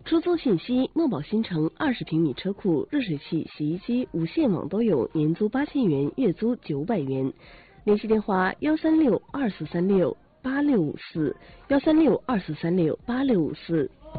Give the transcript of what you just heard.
出租信息：墨宝新城20平米车库、热水器、洗衣机、无线网都有，年租8000元，月租900元。联系电话：13624368654，13624368654。